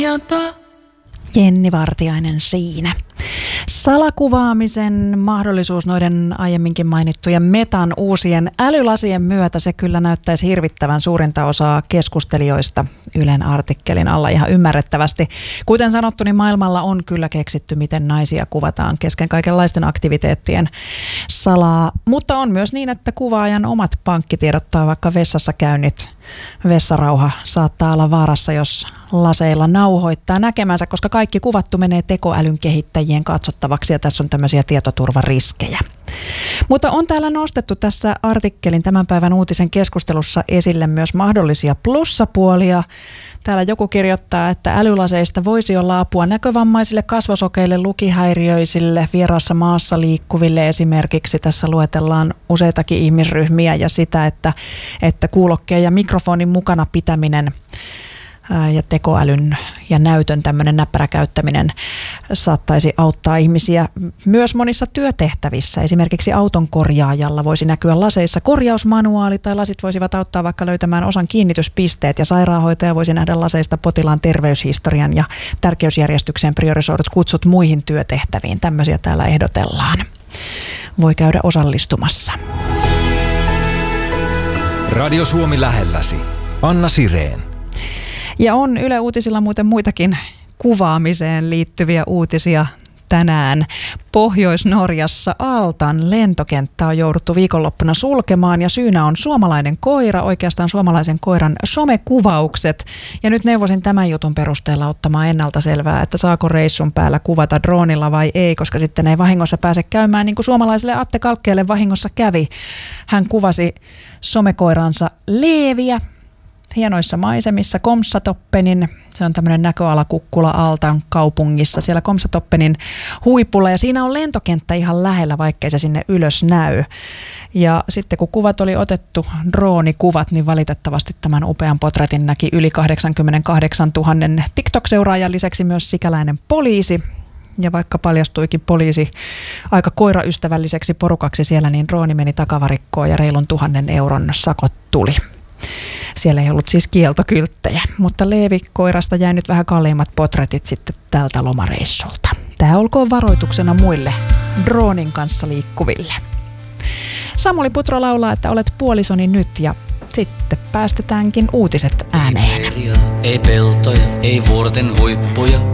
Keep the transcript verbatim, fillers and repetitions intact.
Jenni Vartiainen siinä. Salakuvaamisen mahdollisuus noiden aiemminkin mainittujen Metan uusien älylasien myötä, se kyllä näyttäisi hirvittävän suurinta osaa keskustelijoista Ylen artikkelin alla ihan ymmärrettävästi. Kuten sanottu, niin maailmalla on kyllä keksitty, miten naisia kuvataan kesken kaikenlaisten aktiviteettien salaa. Mutta on myös niin, että kuvaajan omat pankkitiedot tai vaikka vessassa käynnit, vessarauha saattaa olla vaarassa, jos laseilla nauhoittaa näkemänsä, koska kaikki kuvattu menee tekoälyn kehittäjien katsottavaksi ja tässä on tämmöisiä tietoturvariskejä. Mutta on täällä nostettu tässä artikkelin tämän päivän uutisen keskustelussa esille myös mahdollisia plussapuolia. Täällä joku kirjoittaa, että älylaseista voisi olla apua näkövammaisille, kasvosokeille, lukihäiriöisille, vieraassa maassa liikkuville esimerkiksi. Tässä luetellaan useitakin ihmisryhmiä ja sitä, että, että kuulokkeen ja mikrofonin mukana pitäminen ja tekoälyn ja näytön tämmöinen näppärä käyttäminen saattaisi auttaa ihmisiä myös monissa työtehtävissä. Esimerkiksi auton korjaajalla voisi näkyä laseissa korjausmanuaali tai lasit voisivat auttaa vaikka löytämään osan kiinnityspisteet ja sairaanhoitaja voisi nähdä laseista potilaan terveyshistorian ja tärkeysjärjestykseen priorisoidut kutsut muihin työtehtäviin. Tämmöisiä täällä ehdotellaan. Voi käydä osallistumassa. Radio Suomi lähelläsi. Anna Sireen. Ja on Yle Uutisilla muuten muitakin kuvaamiseen liittyviä uutisia tänään. Pohjois-Norjassa Aaltan lentokenttä on jouduttu viikonloppuna sulkemaan ja syynä on suomalainen koira, oikeastaan suomalaisen koiran somekuvaukset. Ja nyt neuvosin tämän jutun perusteella ottamaan ennalta selvää, että saako reissun päällä kuvata droonilla vai ei, koska sitten ei vahingossa pääse käymään niin kuin suomalaiselle Atte Kalkkeelle vahingossa kävi. Hän kuvasi somekoiransa Leeviä hienoissa maisemissa Komsatoppenin, se on tämmöinen näköalakukkula Aaltan kaupungissa, siellä Komsatoppenin huipulla ja siinä on lentokenttä ihan lähellä, vaikkei se sinne ylös näy. Ja sitten kun kuvat oli otettu, droonikuvat, niin valitettavasti tämän upean potretin näki yli kahdeksankymmentäkahdeksantuhatta TikTok-seuraajan lisäksi myös sikäläinen poliisi. Ja vaikka paljastuikin poliisi aika koiraystävälliseksi porukaksi siellä, niin drooni meni takavarikkoon ja reilun tuhannen euron sakot tuli. Siellä ei ollut siis kieltokylttejä, mutta Leevi-koirasta jäi nyt vähän kalliimmat potretit sitten tältä lomareissulta. Tämä olkoon varoituksena muille droonin kanssa liikkuville. Samuli Putro laulaa, että olet puolisoni nyt ja sitten päästetäänkin uutiset ääneen. Ei peltoja, ei vuorten huippuja.